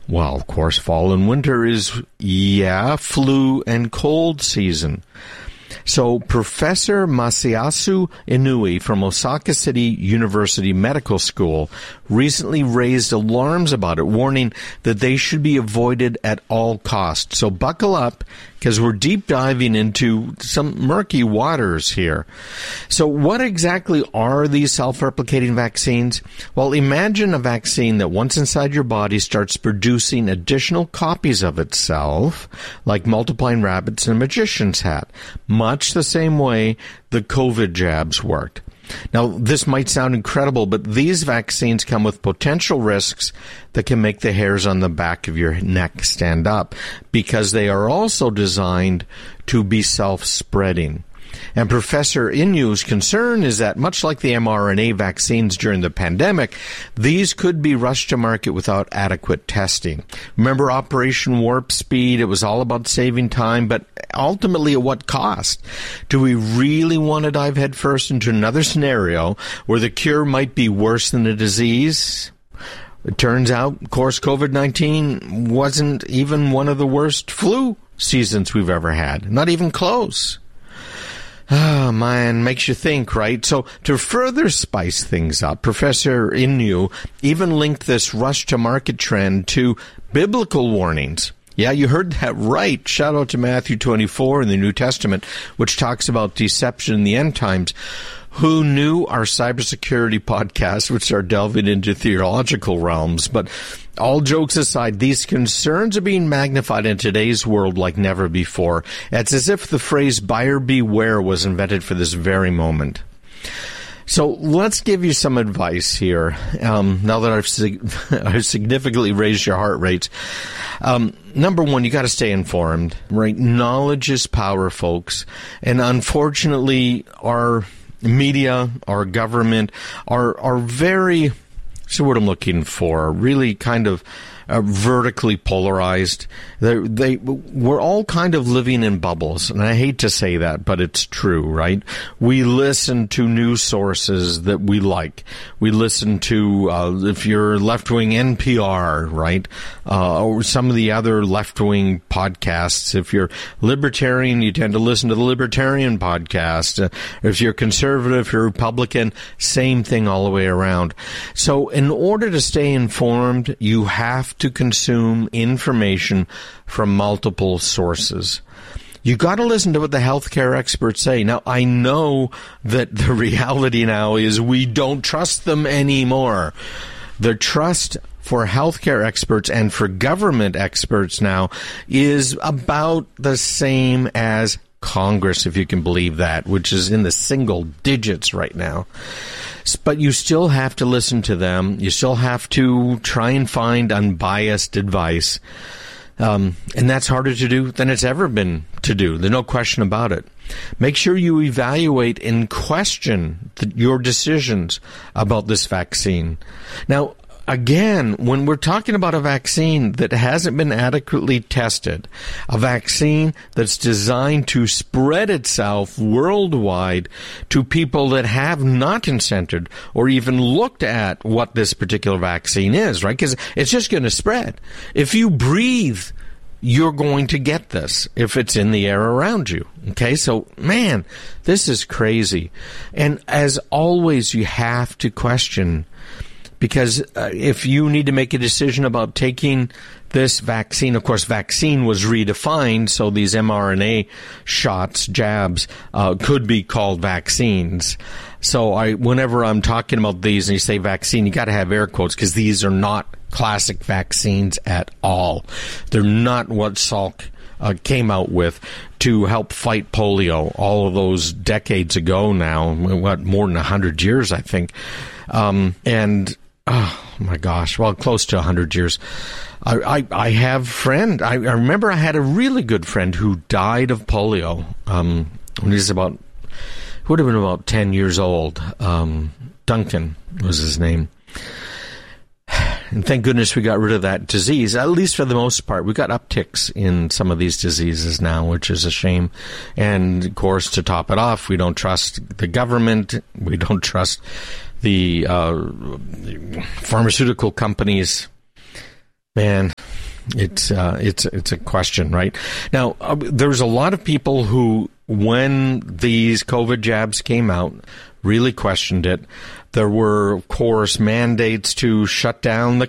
Well, of course, fall and winter is, flu and cold season. So Professor Masayasu Inui from Osaka City University Medical School recently raised alarms about it, warning that they should be avoided at all costs. So buckle up, because we're deep diving into some murky waters here. So what exactly are these self-replicating vaccines? Well, imagine a vaccine that once inside your body starts producing additional copies of itself, like multiplying rabbits in a magician's hat, much the same way the COVID jabs worked. Now, this might sound incredible, but these vaccines come with potential risks that can make the hairs on the back of your neck stand up, because they are also designed to be self-spreading. And Professor Inui's concern is that, much like the mRNA vaccines during the pandemic, these could be rushed to market without adequate testing. Remember Operation Warp Speed? It was all about saving time, but ultimately at what cost? Do we really want to dive headfirst into another scenario where the cure might be worse than the disease? It turns out, of course, COVID-19 wasn't even one of the worst flu seasons we've ever had. Not even close. Oh, man, makes you think, right? So to further spice things up, Professor Inui even linked this rush-to-market trend to biblical warnings. Yeah, you heard that right. Shout out to Matthew 24 in the New Testament, which talks about deception in the end times. Who knew our cybersecurity podcast would start delving into theological realms? But all jokes aside, these concerns are being magnified in today's world like never before. It's as if the phrase buyer beware was invented for this very moment. So let's give you some advice here, now that I've significantly raised your heart rates. Number one, you got to stay informed, right? Knowledge is power, folks. And unfortunately, our media, our government are very, what's the word I'm looking for, really kind of vertically polarized. We're all kind of living in bubbles, and I hate to say that, but it's true, right? We listen to news sources that we like. We listen to, if you're left-wing, NPR, right? Or some of the other left-wing podcasts. If you're libertarian, you tend to listen to the libertarian podcast. If you're conservative, if you're Republican, same thing all the way around. So in order to stay informed, you have to consume information from multiple sources. You got to listen to what the healthcare experts say. Now, I know that the reality now is we don't trust them anymore. The trust for healthcare experts and for government experts now is about the same as Congress, if you can believe that, which is in the single digits right now. But you still have to listen to them. You still have to try and find unbiased advice. And that's harder to do than it's ever been to do. There's no question about it. Make sure you evaluate and question your decisions about this vaccine. Now, again, when we're talking about a vaccine that hasn't been adequately tested, a vaccine that's designed to spread itself worldwide to people that have not consented or even looked at what this particular vaccine is, right? Because it's just going to spread. If you breathe, you're going to get this if it's in the air around you. Okay, so, man, this is crazy. And as always, you have to question. Because if you need to make a decision about taking this vaccine, of course, vaccine was redefined, so these mRNA shots, jabs, could be called vaccines. So whenever I'm talking about these and you say vaccine, you got to have air quotes, because these are not classic vaccines at all. They're not what Salk came out with to help fight polio all of those decades ago now, more than 100 years, I think. And oh my gosh, well, close to 100 years. I have a friend. I remember I had a really good friend who died of polio when he was would have been about 10 years old. Duncan was his name. And thank goodness we got rid of that disease, at least for the most part. We got upticks in some of these diseases now, which is a shame. And, of course, to top it off, we don't trust the government. We don't trust the pharmaceutical companies. Man, It's a question, right? Now, there's a lot of people who, when these COVID jabs came out, really questioned it. There were, of course, mandates to shut down the